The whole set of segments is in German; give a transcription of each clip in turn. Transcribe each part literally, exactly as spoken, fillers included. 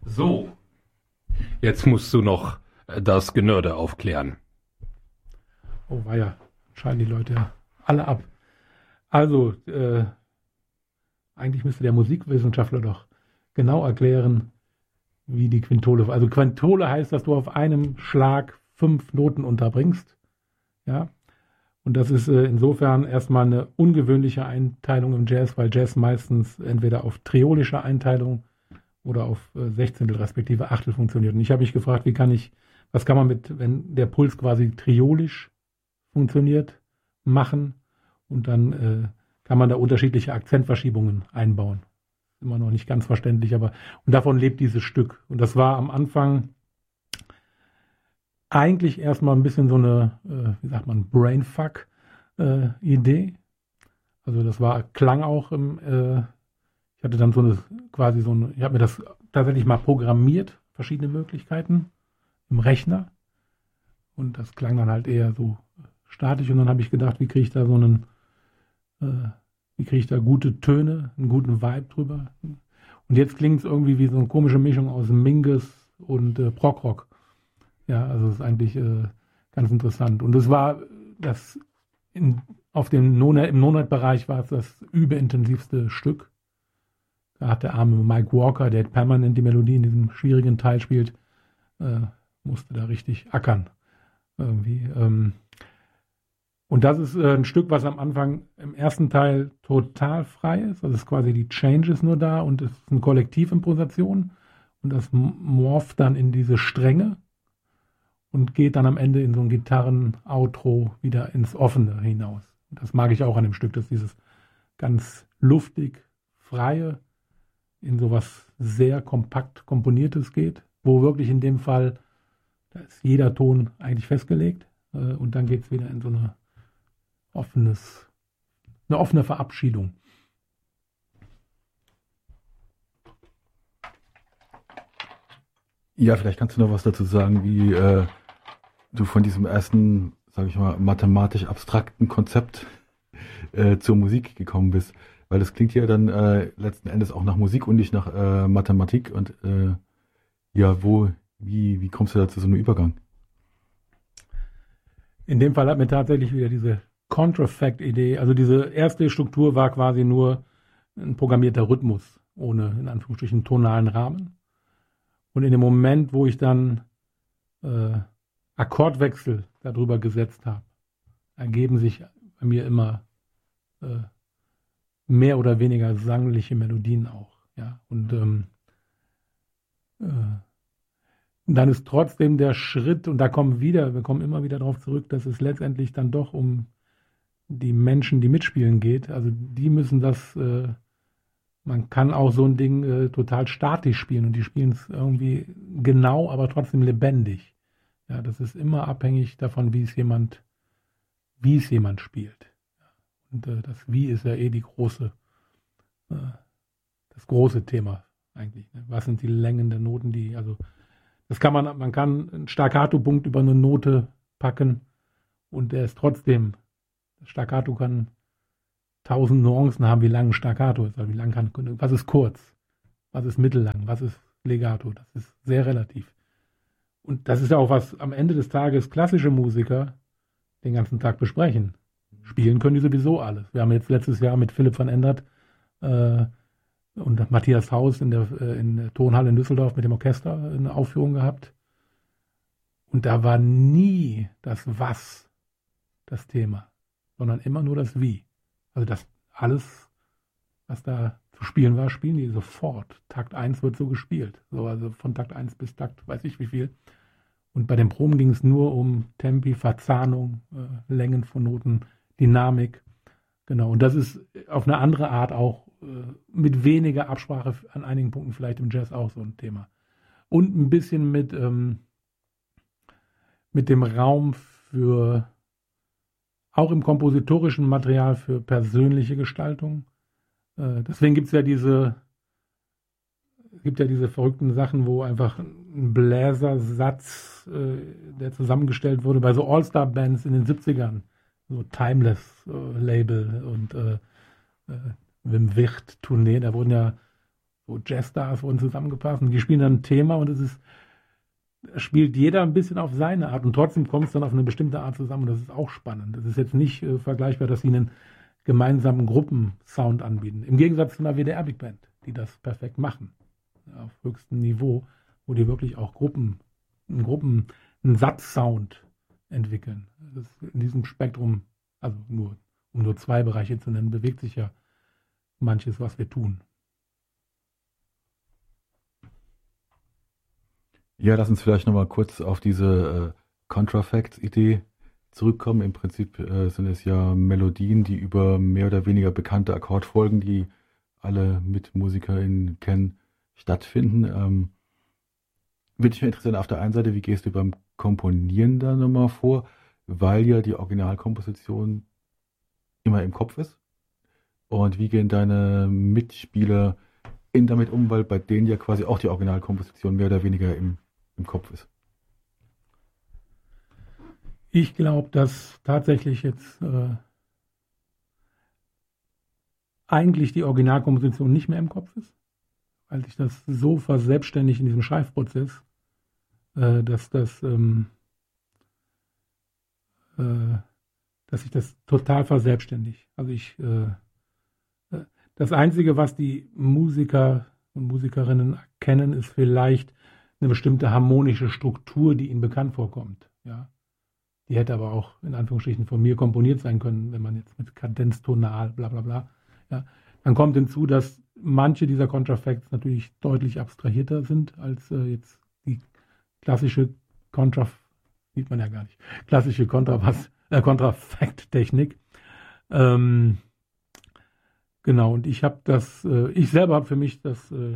So, jetzt musst du noch das Genörde aufklären. Oh weia, scheinen die Leute ja alle ab. Also, äh, eigentlich müsste der Musikwissenschaftler doch genau erklären, wie die Quintole. Also Quintole heißt, dass du auf einem Schlag fünf Noten unterbringst. Ja. Und das ist äh, insofern erstmal eine ungewöhnliche Einteilung im Jazz, weil Jazz meistens entweder auf triolische Einteilung oder auf äh, Sechzehntel respektive Achtel funktioniert. Und ich habe mich gefragt, wie kann ich, was kann man mit, wenn der Puls quasi triolisch funktioniert, machen, und dann äh, kann man da unterschiedliche Akzentverschiebungen einbauen. Immer noch nicht ganz verständlich, aber und davon lebt dieses Stück. Und das war am Anfang eigentlich erstmal ein bisschen so eine, äh, wie sagt man, Brainfuck-Idee. Äh, also das war, klang auch im, äh, ich hatte dann so eine, quasi so eine, ich habe mir das tatsächlich mal programmiert, verschiedene Möglichkeiten im Rechner. Und das klang dann halt eher so statisch. Und dann habe ich gedacht, wie kriege ich da so einen, äh, wie kriege ich da gute Töne, einen guten Vibe drüber. Und jetzt klingt es irgendwie wie so eine komische Mischung aus Mingus und äh, Prog-Rock. Ja, also es ist eigentlich äh, ganz interessant. Und es war das in, auf dem No-Net, im No-Net-Bereich war es das überintensivste Stück. Da hat der arme Mike Walker, der permanent die Melodie in diesem schwierigen Teil spielt, äh, musste da richtig ackern. Irgendwie. Ähm. Und das ist äh, ein Stück, was am Anfang im ersten Teil total frei ist. Also ist quasi die Change ist nur da und es ist eine Kollektivimprovisation. Und das morpht dann in diese Stränge und geht dann am Ende in so ein Gitarren-Outro wieder ins Offene hinaus. Und das mag ich auch an dem Stück, dass dieses ganz luftig, freie in sowas sehr kompakt Komponiertes geht, wo wirklich in dem Fall, da ist jeder Ton eigentlich festgelegt äh, und dann geht es wieder in so eine offenes, eine offene Verabschiedung. Ja, vielleicht kannst du noch was dazu sagen, wie äh, du von diesem ersten, sage ich mal, mathematisch abstrakten Konzept äh, zur Musik gekommen bist. Weil das klingt ja dann äh, letzten Endes auch nach Musik und nicht nach äh, Mathematik. Und äh, ja, wo, wie, wie kommst du da zu so einem Übergang? In dem Fall hat mir tatsächlich wieder diese Contrafact-Idee, also diese erste Struktur war quasi nur ein programmierter Rhythmus, ohne in Anführungsstrichen tonalen Rahmen. Und in dem Moment, wo ich dann äh, Akkordwechsel darüber gesetzt habe, ergeben sich bei mir immer äh, mehr oder weniger sangliche Melodien auch. Ja? Und ähm, äh, und dann ist trotzdem der Schritt, und da kommen wieder, wir kommen immer wieder darauf zurück, dass es letztendlich dann doch um die Menschen, die mitspielen geht. Also die müssen das, äh, man kann auch so ein Ding äh, total statisch spielen und die spielen es irgendwie genau, aber trotzdem lebendig. Ja, das ist immer abhängig davon, wie es jemand, wie es jemand spielt. Und äh, das Wie ist ja eh die große, äh, das große Thema eigentlich. Ne? Was sind die Längen der Noten, die, also das kann man, man kann einen Staccato-Punkt über eine Note packen und der ist trotzdem, Staccato kann tausend Nuancen haben, wie lang ein Staccato ist, also wie lang kann, was ist kurz, was ist mittellang, was ist Legato, das ist sehr relativ. Und das ist ja auch, was am Ende des Tages klassische Musiker den ganzen Tag besprechen. Spielen können die sowieso alles. Wir haben jetzt letztes Jahr mit Philipp van Endert äh, und Matthias Haus in der, äh, in der Tonhalle in Düsseldorf mit dem Orchester eine Aufführung gehabt. Und da war nie das Was das Thema, sondern immer nur das Wie. Also das alles, was da zu spielen war, spielen die sofort. Takt eins wird so gespielt. So, also von Takt eins bis Takt weiß ich wie viel. Und bei den Proben ging es nur um Tempi, Verzahnung, äh, Längen von Noten, Dynamik. Genau. Und das ist auf eine andere Art auch äh, mit weniger Absprache an einigen Punkten vielleicht im Jazz auch so ein Thema. Und ein bisschen mit, ähm, mit dem Raum für, auch im kompositorischen Material für persönliche Gestaltung. Äh, deswegen gibt es ja diese, es gibt ja diese verrückten Sachen, wo einfach ein Bläsersatz, äh, der zusammengestellt wurde bei so All-Star-Bands in den siebzigern, so Timeless-Label äh, und äh, äh, Wim Wicht-Tournee, da wurden ja so Jazzstars wurden zusammengepasst und die spielen dann ein Thema und es ist, spielt jeder ein bisschen auf seine Art und trotzdem kommt es dann auf eine bestimmte Art zusammen und das ist auch spannend. Das ist jetzt nicht äh, vergleichbar, dass sie einen gemeinsamen Gruppensound anbieten. Im Gegensatz zu einer W D R Big Band, die das perfekt machen. Ja, auf höchstem Niveau, wo die wirklich auch Gruppen, einen Gruppen, einen Satzsound entwickeln. Das ist in diesem Spektrum, also nur, um nur zwei Bereiche zu nennen, bewegt sich ja manches, was wir tun. Ja, lass uns vielleicht nochmal kurz auf diese äh, Contrafacts-Idee zurückkommen. Im Prinzip äh, sind es ja Melodien, die über mehr oder weniger bekannte Akkordfolgen, die alle MitmusikerInnen kennen, stattfinden. Ähm, würde mich interessieren, auf der einen Seite, wie gehst du beim Komponieren da nochmal vor, weil ja die Originalkomposition immer im Kopf ist. Und wie gehen deine Mitspieler in damit um, weil bei denen ja quasi auch die Originalkomposition mehr oder weniger im, im Kopf ist? Ich glaube, dass tatsächlich jetzt äh, eigentlich die Originalkomposition nicht mehr im Kopf ist, weil sich das so verselbstständigt in diesem Schreibprozess, äh, dass das ähm, äh, dass sich das total verselbstständigt. Also ich äh, das Einzige, was die Musiker und Musikerinnen erkennen, ist vielleicht eine bestimmte harmonische Struktur, die ihnen bekannt vorkommt. Ja. Die hätte aber auch in Anführungsstrichen von mir komponiert sein können, wenn man jetzt mit Kadenztonal, bla bla bla. Ja. Dann kommt hinzu, dass manche dieser Contrafacts natürlich deutlich abstrahierter sind als äh, jetzt die klassische Contraf, sieht man ja gar nicht, klassische Kontrabass, äh, Contrafact-Technik. Ähm, genau, und ich habe das, äh, ich selber habe für mich das, äh,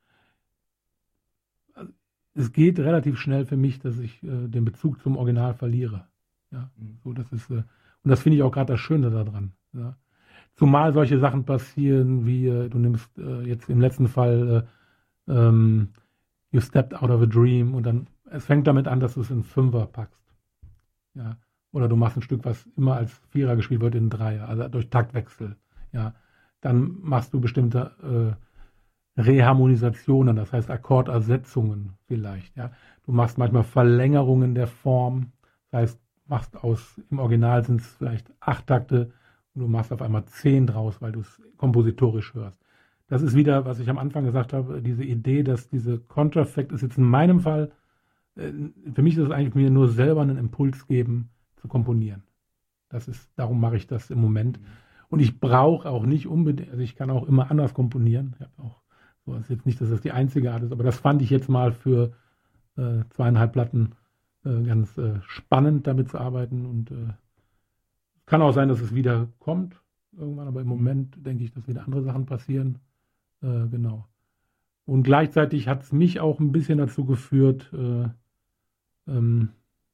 es geht relativ schnell für mich, dass ich äh, den Bezug zum Original verliere. Ja, so das ist, äh, und das finde ich auch gerade das Schöne daran. Ja. Zumal solche Sachen passieren, wie äh, du nimmst äh, jetzt im letzten Fall äh, ähm, You Stepped Out of a Dream und dann, es fängt damit an, dass du es in Fünfer packst. Ja. Oder du machst ein Stück, was immer als Vierer gespielt wird, in Dreier, also durch Taktwechsel. Ja. Dann machst du bestimmte äh, Reharmonisationen, das heißt Akkordersetzungen vielleicht. Ja. Du machst manchmal Verlängerungen der Form, das heißt, machst aus, im Original sind es vielleicht acht Takte und du machst auf einmal zehn draus, weil du es kompositorisch hörst. Das ist wieder, was ich am Anfang gesagt habe, diese Idee, dass diese Contrafact ist jetzt in meinem Fall, äh, für mich ist es eigentlich mir nur selber einen Impuls geben, zu komponieren. Das ist, darum mache ich das im Moment. Und ich brauche auch nicht unbedingt, also ich kann auch immer anders komponieren. Ich habe auch, so ist jetzt nicht, dass das die einzige Art ist, aber das fand ich jetzt mal für äh, zweieinhalb Platten äh, ganz äh, spannend, damit zu arbeiten. Und äh, kann auch sein, dass es wieder kommt irgendwann, aber im Moment denke ich, dass wieder andere Sachen passieren. Äh, genau. Und gleichzeitig hat es mich auch ein bisschen dazu geführt, äh, ähm,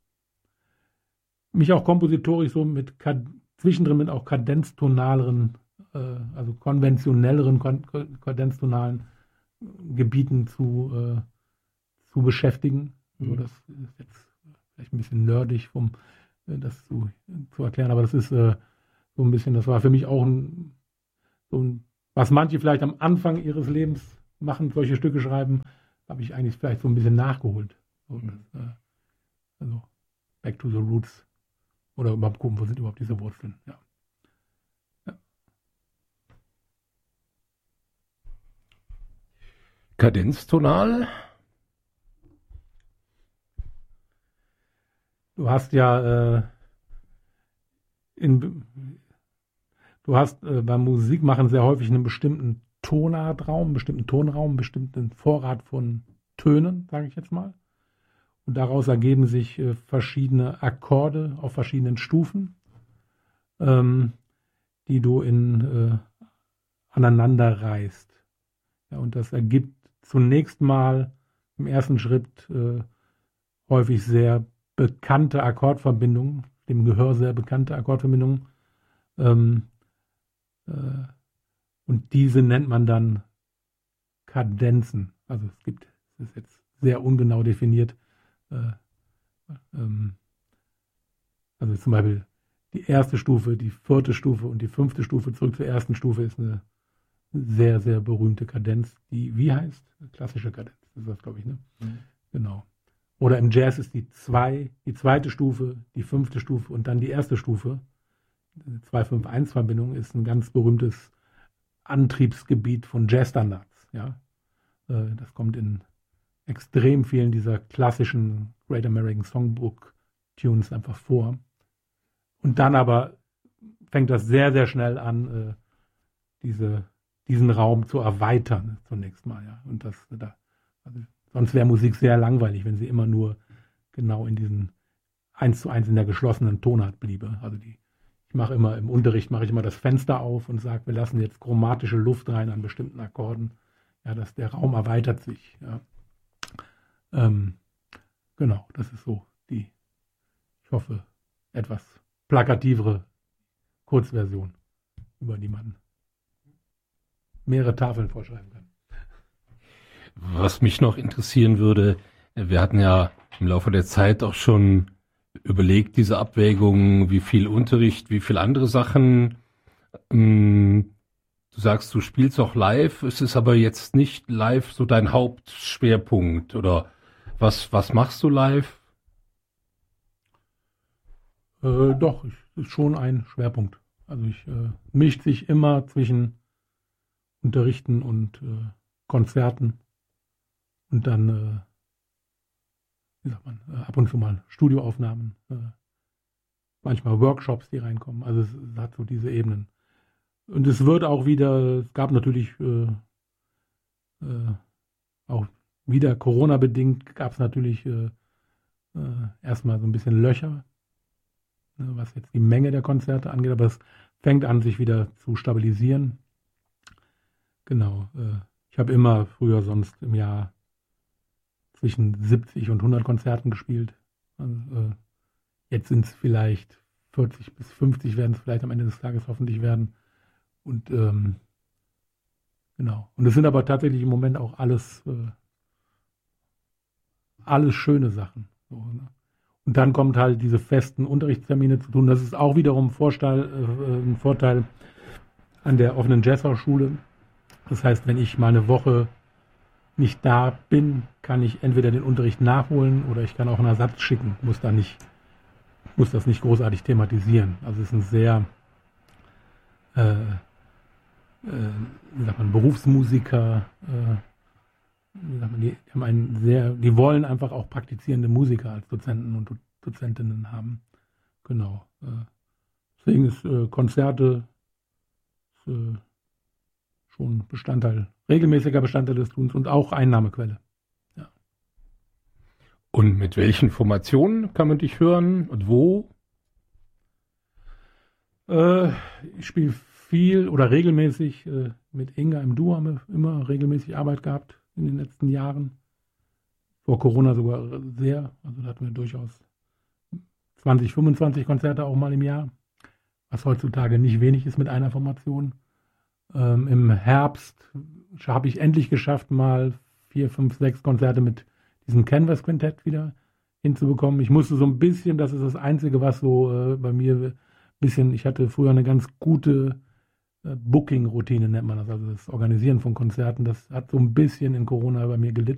mich auch kompositorisch so mit Kad- zwischendrin mit auch kadenztonaleren, äh, also konventionelleren kon- kadenztonalen Gebieten zu, äh, zu beschäftigen. Mhm. So, das ist jetzt vielleicht ein bisschen nerdig, um äh, das zu, zu erklären, aber das ist äh, so ein bisschen, das war für mich auch ein, so ein, was manche vielleicht am Anfang ihres Lebens machen, solche Stücke schreiben, habe ich eigentlich vielleicht so ein bisschen nachgeholt. So, mhm. das, äh, also back to the roots. Oder überhaupt gucken, wo sind überhaupt diese Wurzeln. Ja. Ja. Kadenztonal? Du hast ja äh, in, du hast äh, beim Musikmachen sehr häufig einen bestimmten Tonartraum, einen bestimmten Tonraum, einen bestimmten Vorrat von Tönen, sage ich jetzt mal. Und daraus ergeben sich äh, verschiedene Akkorde auf verschiedenen Stufen, ähm, die du in äh, aneinander reißt. Ja, und das ergibt zunächst mal im ersten Schritt äh, häufig sehr bekannte Akkordverbindungen, dem Gehör sehr bekannte Akkordverbindungen. Ähm, äh, und diese nennt man dann Kadenzen. Also es gibt, es ist jetzt sehr ungenau definiert, Äh, ähm, also zum Beispiel die erste Stufe, die vierte Stufe und die fünfte Stufe zurück zur ersten Stufe ist eine sehr, sehr berühmte Kadenz, die, wie heißt? Klassische Kadenz, das ist das, glaube ich, ne? Mhm. Genau. Oder im Jazz ist die zwei, die zweite Stufe, die fünfte Stufe und dann die erste Stufe. zwei fünf eins Verbindung ist ein ganz berühmtes Antriebsgebiet von Jazzstandards. Ja? Das kommt in extrem vielen dieser klassischen Great American Songbook Tunes einfach vor. Und dann aber fängt das sehr, sehr schnell an, diese, diesen Raum zu erweitern zunächst mal. Ja? Und das da, also sonst wäre Musik sehr langweilig, wenn sie immer nur genau in diesen eins zu eins in der geschlossenen Tonart bliebe. Also die, ich mache immer im Unterricht mache ich immer das Fenster auf und sage, wir lassen jetzt chromatische Luft rein an bestimmten Akkorden. Ja, dass der Raum erweitert sich. Ja. Ähm, genau, das ist so die, ich hoffe, etwas plakativere Kurzversion, über die man mehrere Tafeln vorschreiben kann. Was mich noch interessieren würde, wir hatten ja im Laufe der Zeit auch schon überlegt, diese Abwägung, wie viel Unterricht, wie viel andere Sachen. Ähm, du sagst, du spielst auch live, es ist aber jetzt nicht live so dein Hauptschwerpunkt, oder was, was machst du live? Äh, doch, es ist schon ein Schwerpunkt. Also ich äh, mischt sich immer zwischen Unterrichten und äh, Konzerten. Und dann, äh, wie sagt man, äh, ab und zu mal Studioaufnahmen, äh, manchmal Workshops, die reinkommen. Also es, es hat so diese Ebenen. Und es wird auch wieder, es gab natürlich äh, äh, auch wieder Corona-bedingt, gab es natürlich äh, äh, erstmal so ein bisschen Löcher, ne, was jetzt die Menge der Konzerte angeht, aber es fängt an, sich wieder zu stabilisieren. Genau. Äh, ich habe immer früher sonst im Jahr zwischen siebzig und hundert Konzerten gespielt. Also, äh, jetzt sind es vielleicht vierzig bis fünfzig, werden es vielleicht am Ende des Tages hoffentlich werden. Und ähm, genau. Und es sind aber tatsächlich im Moment auch alles, äh, alles schöne Sachen. So, ne? Und dann kommt halt diese festen Unterrichtstermine zu tun. Das ist auch wiederum Vorteil, äh, ein Vorteil an der offenen Jazzhochschule. Das heißt, wenn ich mal eine Woche nicht da bin, kann ich entweder den Unterricht nachholen oder ich kann auch einen Ersatz schicken. Muss da nicht, muss das nicht großartig thematisieren. Also es ist ein sehr, äh, äh, wie sagt man, Berufsmusiker, äh, wie sagt man, die, die haben einen sehr, die wollen einfach auch praktizierende Musiker als Dozenten und Do- Dozentinnen haben. Genau. Äh, deswegen ist äh, Konzerte ist, äh, schon Bestandteil, regelmäßiger Bestandteil des Tuns und auch Einnahmequelle. Ja. Und mit welchen Formationen kann man dich hören und wo? Äh, ich spiele viel oder regelmäßig äh, mit Inga im Duo, haben wir immer regelmäßig Arbeit gehabt in den letzten Jahren. Vor Corona sogar sehr, also da hatten wir durchaus zwanzig, fünfundzwanzig Konzerte auch mal im Jahr, was heutzutage nicht wenig ist mit einer Formation. Ähm, Im Herbst habe ich endlich geschafft, mal vier, fünf, sechs Konzerte mit diesem Canvas Quintett wieder hinzubekommen. Ich musste so ein bisschen, das ist das Einzige, was so äh, bei mir ein bisschen, ich hatte früher eine ganz gute äh, Booking-Routine, nennt man das, also das Organisieren von Konzerten, das hat so ein bisschen in Corona bei mir gelitten.